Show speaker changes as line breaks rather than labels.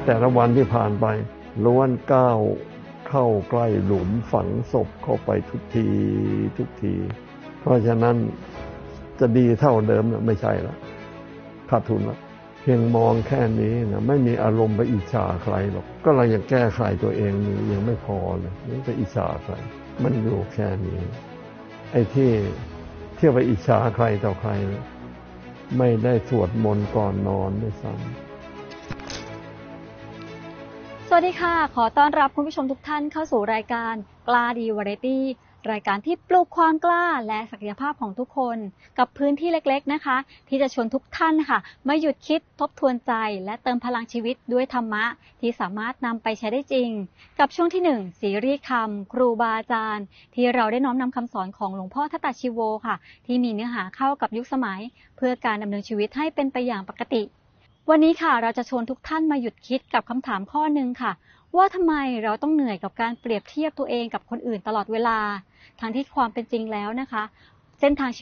แต่ละวันที่ผ่านไปล้วนก้าวเข้าใกล้หลุมฝังศพเข้าไปทุกทีทุกทีเพราะฉะนั้นจะดีเท่าเดิมนะไม่ใช่แล้วขาดทุนแล้วเพียงมองแค่นี้นะไม่มีอารมณ์ไปอิจฉาใครหรอกก็เรายังแก้ไขตัวเองยังไม่พอเลยนี่ไปอิจฉาใครมันอยู่แค่นี้ไอ้ที่เที่ยวไปอิจฉาใครต่อใครไม่ได้สวดมนต์ก่อนนอนด้วยซ้ำ
สวัสดีค่ะขอต้อนรับคุณผู้ชมทุกท่านเข้าสู่รายการกล้าดีวาไรตี้รายการที่ปลูกความกล้าและศักยภาพของทุกคนกับพื้นที่เล็กๆนะคะที่จะชวนทุกท่านค่ะมาหยุดคิดทบทวนใจและเติมพลังชีวิตด้วยธรรมะที่สามารถนำไปใช้ได้จริงกับช่วงที่1ซีรีส์คำครูบาอาจารย์ที่เราได้น้อมนำคำสอนของหลวงพ่อทัตตชีโวค่ะที่มีเนื้อหาเข้ากับยุคสมัยเพื่อการดำเนินชีวิตให้เป็นไปอย่างปกติวันนี้ค่ะเราจะชวนทุกท่านมาหยุดคิดกับคำถามข้อนึงค่ะว่าทำไมเราต้องเหนื่อยกับการเปรียบเทียบตัวเองกับคนอื่นตลอดเวลาทั้งที่ความเป็นจริงแล้วนะคะเส้นทางชีวิต